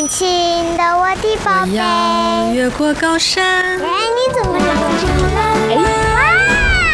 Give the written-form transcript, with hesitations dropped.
亲的我的宝贝。 我要越过高山。 哎，你怎么